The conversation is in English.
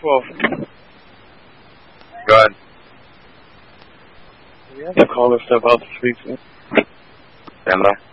12. Go ahead. We have to call this stuff out this week. Stand by.